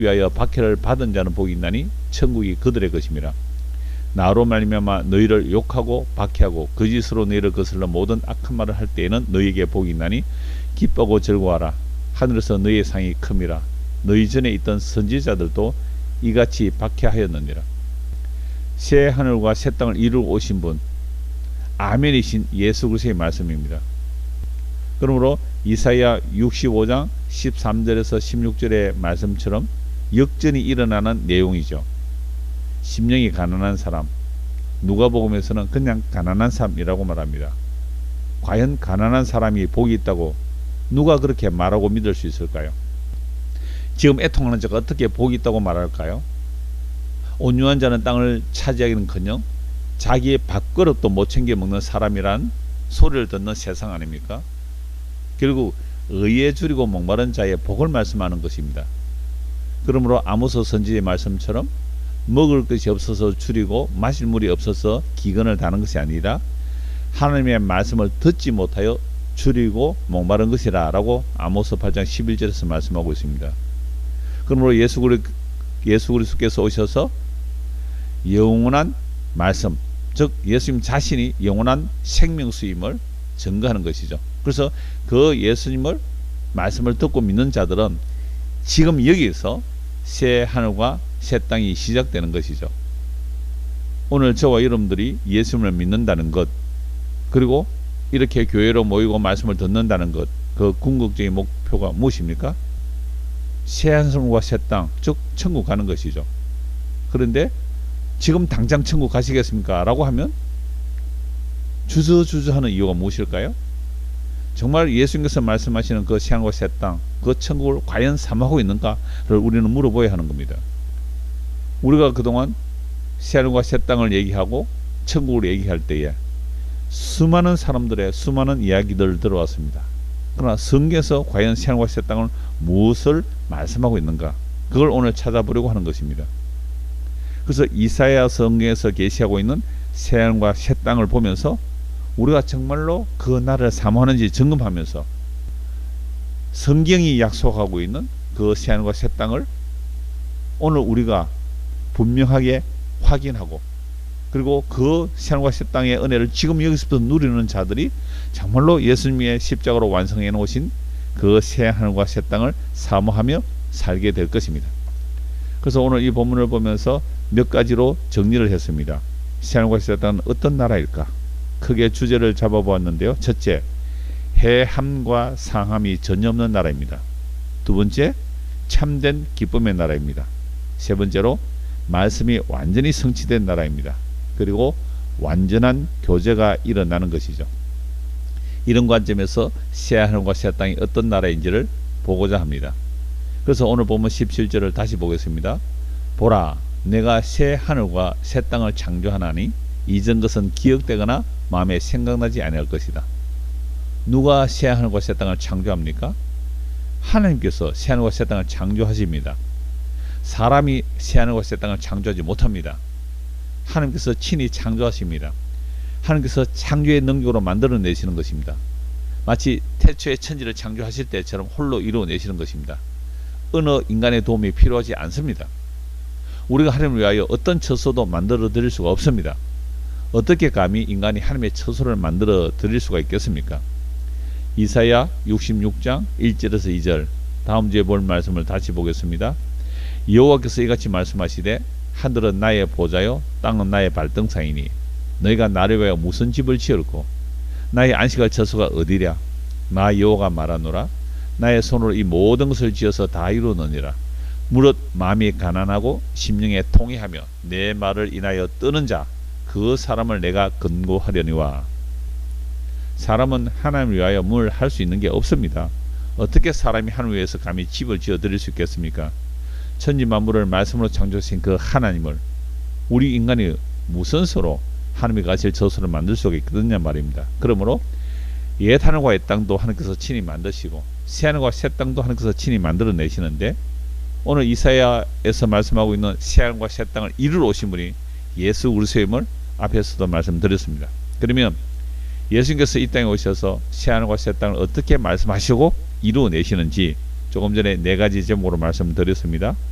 위하여 박해를 받은 자는 복이 있나니 천국이 그들의 것임이라. 나로 말미암아 너희를 욕하고 박해하고 거짓으로 너희를 거슬러 모든 악한 말을 할 때에는 너희에게 복이 있나니 기뻐하고 즐거워하라. 하늘에서 너희의 상이 큼이라. 너희 전에 있던 선지자들도 이같이 박해하였느니라. 새 하늘과 새 땅을 이루고 오신 분, 아멘이신 예수 그리스도의 말씀입니다. 그러므로 이사야 65장 13절에서 16절의 말씀처럼 역전이 일어나는 내용이죠. 심령이 가난한 사람, 누가복음에서는 그냥 가난한 사람이라고 말합니다. 과연 가난한 사람이 복이 있다고 누가 그렇게 말하고 믿을 수 있을까요? 지금 애통하는 자가 어떻게 복이 있다고 말할까요? 온유한 자는 땅을 차지하기는커녕 자기의 밥그릇도 못 챙겨 먹는 사람이란 소리를 듣는 세상 아닙니까? 결국 의에 줄이고 목마른 자의 복을 말씀하는 것입니다. 그러므로 아모스 선지자의 말씀처럼 먹을 것이 없어서 줄이고 마실 물이 없어서 기근을 다는 것이 아니라 하나님의 말씀을 듣지 못하여 줄이고 목마른 것이라 라고 아모스 8장 11절에서 말씀하고 있습니다. 그러므로 예수 그리스도께서 오셔서 영원한 말씀, 즉 예수님 자신이 영원한 생명수임을 증거하는 것이죠. 그래서 그 예수님을 말씀을 듣고 믿는 자들은 지금 여기서 새 하늘과 새 땅이 시작되는 것이죠. 오늘 저와 여러분들이 예수님을 믿는다는 것, 그리고 이렇게 교회로 모이고 말씀을 듣는다는 것, 그 궁극적인 목표가 무엇입니까? 새 하늘과 새 땅, 즉 천국 가는 것이죠. 그런데 지금 당장 천국 가시겠습니까? 라고 하면 주저주저하는 이유가 무엇일까요? 정말 예수님께서 말씀하시는 그 새 하늘과 새 땅, 그 천국을 과연 삼하고 있는가를 우리는 물어봐야 하는 겁니다. 우리가 그동안 새 하늘과 새 땅을 얘기하고 천국을 얘기할 때에 수많은 사람들의 수많은 이야기들을 들어왔습니다. 그러나 성경에서 과연 새 하늘과 새 땅을 무엇을 말씀하고 있는가, 그걸 오늘 찾아보려고 하는 것입니다. 그래서 이사야 성경에서 계시하고 있는 새 하늘과 새 땅을 보면서 우리가 정말로 그 나라를 사모하는지 점검하면서 성경이 약속하고 있는 그 새 하늘과 새 땅을 오늘 우리가 분명하게 확인하고, 그리고 그 새 하늘과 새 땅의 은혜를 지금 여기서부터 누리는 자들이 정말로 예수님의 십자가로 완성해 놓으신 그 새 하늘과 새 땅을 사모하며 살게 될 것입니다. 그래서 오늘 이 본문을 보면서 몇 가지로 정리를 했습니다. 새 하늘과 새 땅은 어떤 나라일까? 크게 주제를 잡아보았는데요. 첫째, 해함과 상함이 전혀 없는 나라입니다. 두 번째, 참된 기쁨의 나라입니다. 세 번째로, 말씀이 완전히 성취된 나라입니다. 그리고 완전한 교제가 일어나는 것이죠. 이런 관점에서 새 하늘과 새 땅이 어떤 나라인지를 보고자 합니다. 그래서 오늘 보면 17절을 다시 보겠습니다. 보라, 내가 새 하늘과 새 땅을 창조하나니 이전 것은 기억되거나 마음에 생각나지 아니할 것이다. 누가 새 하늘과 새 땅을 창조합니까? 하나님께서 새 하늘과 새 땅을 창조하십니다. 사람이 새 하늘과 새 땅을 창조하지 못합니다. 하나님께서 친히 창조하십니다. 하나님께서 창조의 능력으로 만들어내시는 것입니다. 마치 태초에 천지를 창조하실 때처럼 홀로 이루어내시는 것입니다. 어느 인간의 도움이 필요하지 않습니다. 우리가 하나님을 위하여 어떤 처소도 만들어 드릴 수가 없습니다. 어떻게 감히 인간이 하나님의 처소를 만들어 드릴 수가 있겠습니까? 이사야 66장 1절에서 2절, 다음 주에 볼 말씀을 다시 보겠습니다. 여호와께서 이같이 말씀하시되 하늘은 나의 보좌요 땅은 나의 발등상이니 너희가 나를 위하여 무슨 집을 지을고 나의 안식할 처소가 어디랴? 나 여호와가 말하노라. 나의 손으로 이 모든 것을 지어서 다 이루느니라. 무릇 마음이 가난하고 심령에 통회하며 내 말을 인하여 뜨는 자, 그 사람을 내가 근고하려니와. 사람은 하나님을 위하여 뭘 할 수 있는 게 없습니다. 어떻게 사람이 하나님을 위해서 감히 집을 지어 드릴 수 있겠습니까? 천지만물을 말씀으로 창조하신 그 하나님을 우리 인간이 무슨 수로 하나님이 가실 저수를 만들 수가 있거든요 말입니다. 그러므로 옛 하늘과 옛 땅도 하나님께서 친히 만드시고 새 하늘과 새 땅도 하나님께서 친히 만들어 내시는데, 오늘 이사야에서 말씀하고 있는 새 하늘과 새 땅을 이루러 오신 분이 예수 그리스도임을 앞에서도 말씀드렸습니다. 그러면 예수님께서 이 땅에 오셔서 새 하늘과 새 땅을 어떻게 말씀하시고 이루어 내시는지 조금 전에 네 가지 제목으로 말씀드렸습니다.